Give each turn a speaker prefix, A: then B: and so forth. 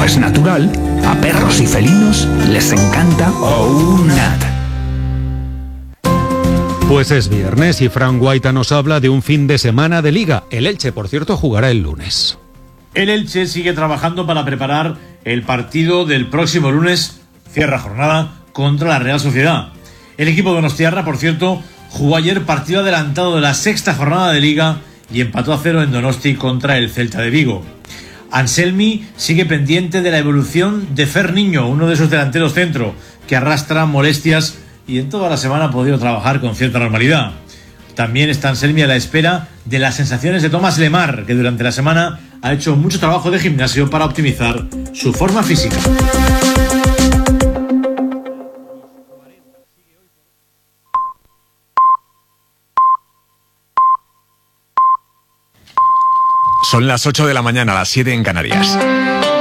A: es natural, a perros y felinos les encanta OUNAT.
B: Pues es viernes y Fran Guaita nos habla de un fin de semana de Liga. El Elche, por cierto, jugará el lunes.
C: El Elche sigue trabajando para preparar el partido del próximo lunes, cierra jornada, contra la Real Sociedad. El equipo donostiarra, por cierto, jugó ayer partido adelantado de la sexta jornada de Liga y empató a 0 en Donosti contra el Celta de Vigo. Anselmi sigue pendiente de la evolución de Fer Niño, uno de sus delanteros centro, que arrastra molestias y en toda la semana ha podido trabajar con cierta normalidad. También está Anselmi a la espera de las sensaciones de Tomás Lemar, que durante la semana ha hecho mucho trabajo de gimnasio para optimizar su forma física.
D: Son las 8 de la mañana, las 7 en Canarias.